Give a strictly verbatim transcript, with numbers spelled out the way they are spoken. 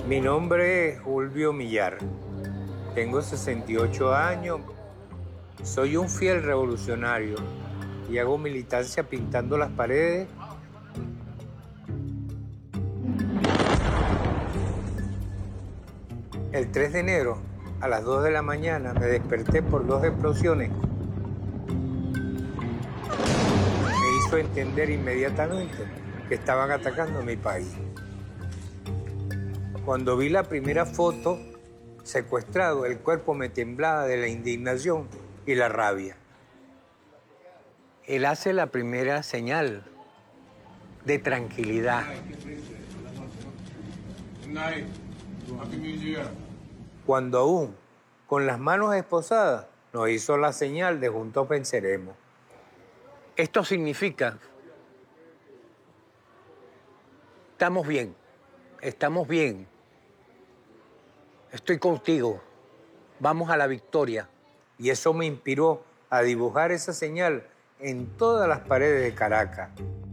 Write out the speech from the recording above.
Mi nombre es Julio Millar. Tengo sesenta y ocho años. Soy un fiel revolucionario y hago militancia pintando las paredes. El tres de enero, a las dos de la mañana, me desperté por dos explosiones. Me hizo entender inmediatamente que estaban atacando a mi país. Cuando vi la primera foto, secuestrado, el cuerpo me temblaba de la indignación y la rabia. Él hace la primera señal de tranquilidad. Cuando aún, con las manos esposadas, nos hizo la señal de juntos venceremos. Esto significa, estamos bien, estamos bien, estoy contigo, vamos a la victoria. Y eso me inspiró a dibujar esa señal en todas las paredes de Caracas.